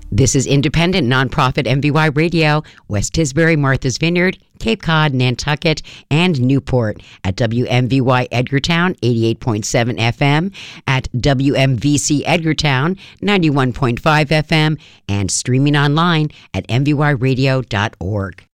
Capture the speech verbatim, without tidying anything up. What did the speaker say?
This is independent nonprofit M V Y Radio, West Tisbury, Martha's Vineyard, Cape Cod, Nantucket, and Newport at W M V Y Edgartown eighty-eight point seven F M, at W M V C Edgartown ninety-one point five F M, and streaming online at m v y radio dot org.